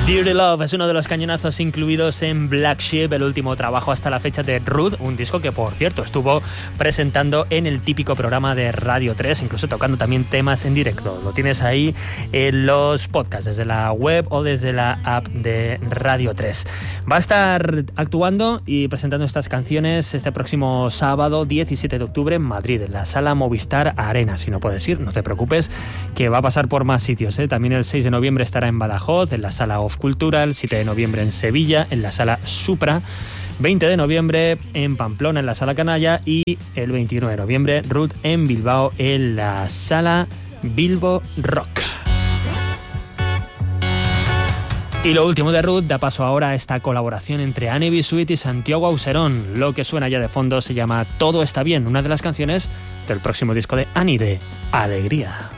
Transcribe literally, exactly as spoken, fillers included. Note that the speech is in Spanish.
Dirty Love es uno de los cañonazos incluidos en Black Sheep, el último trabajo hasta la fecha de Rude, un disco que, por cierto, estuvo presentando en el típico programa de Radio tres, incluso tocando también temas en directo. Lo tienes ahí en los podcasts, desde la web o desde la app de Radio tres. Va a estar actuando y presentando estas canciones este próximo sábado diecisiete de octubre en Madrid, en la Sala Movistar Arena. Si no puedes ir, no te preocupes, que va a pasar por más sitios, ¿eh? También el seis de noviembre estará en Badajoz, en la Sala Off Cultura, el siete de noviembre en Sevilla, en la Sala Supra, veinte de noviembre en Pamplona, en la Sala Canalla, y el veintinueve de noviembre, Ruth en Bilbao, en la Sala Bilbo Rock. Y lo último de Ruth da paso ahora a esta colaboración entre Annie B. Sweet y Santiago Auserón. Lo que suena ya de fondo se llama Todo está bien, una de las canciones del próximo disco de Annie, de Alegría.